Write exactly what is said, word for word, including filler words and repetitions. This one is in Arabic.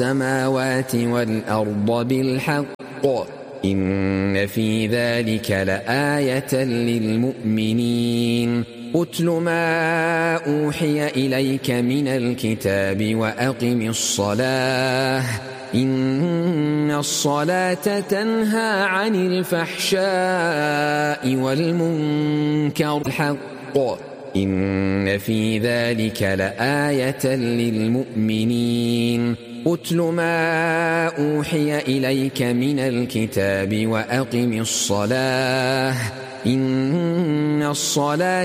السماوات والأرض بالحق إن في ذلك لآية للمؤمنين أتل ما أوحي إليك من الكتاب وأقم الصلاة إن الصلاة تنهى عن الفحشاء والمنكر الحق إن في ذلك لآية للمؤمنين أتل ما أوحي إليك من الكتاب وأقم الصلاة إن الصلاة